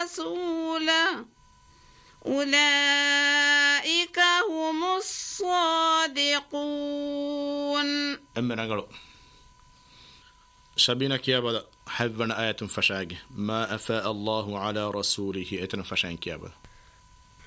ورسوله أولئك هم الصادقون. أمنا شبينك يا بدا حذبنا آية فشاق ما أفاء الله على رسوله إتن فشان كيابا